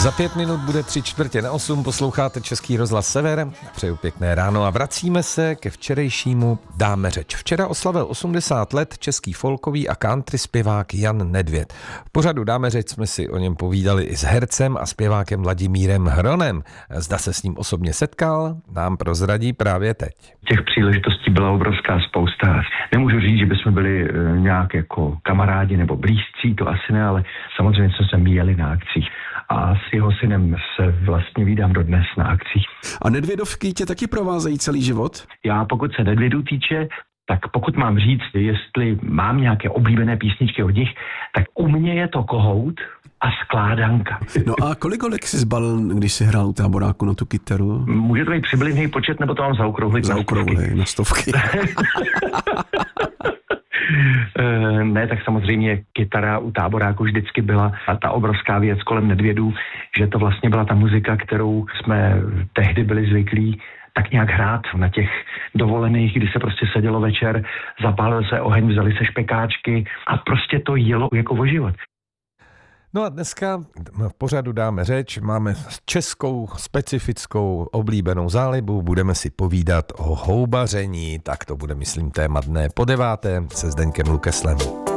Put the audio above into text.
Za 5 minut bude 7:45, posloucháte Český rozhlas Sever. Přeju pěkné ráno a vracíme se ke včerejšímu Dáme řeč. Včera oslavil 80 let český folkový a country zpěvák Jan Nedvěd. V pořadu Dáme řeč jsme si o něm povídali i s hercem a zpěvákem Vladimírem Hronem. Zda se s ním osobně setkal, nám prozradí právě teď. Těch příležitostí byla obrovská spousta. Nemůžu říct, že bychom byli nějak jako kamarádi nebo blízcí, to asi ne, ale samozřejmě jsme se míjeli na akcích. A s jeho synem se vlastně vídám dodnes na akcích. A Nedvědovky tě taky provázejí celý život? Já pokud se Nedvědů týče, tak pokud mám říct, jestli mám nějaké oblíbené písničky od nich, tak u mě je to Kohout a Skládanka. No a kolik holek jsi zbalil, když jsi hrál u Táboráku na tu kytaru? Může to být přibližný počet, nebo to mám zaokrouhlit na stovky? Ne, tak samozřejmě kytara u Táboráku vždycky byla a ta obrovská věc kolem Nedvědů, že to vlastně byla ta muzika, kterou jsme tehdy byli zvyklí tak nějak hrát na těch dovolených, kdy se prostě sedělo večer, zapálil se oheň, vzali se špekáčky a prostě to jelo jako o život. No a dneska v pořadu Dáme řeč, máme českou specifickou oblíbenou zálibu, budeme si povídat o houbaření, tak to bude, myslím, téma dne po 9. se Zdeňkem Lukeslem.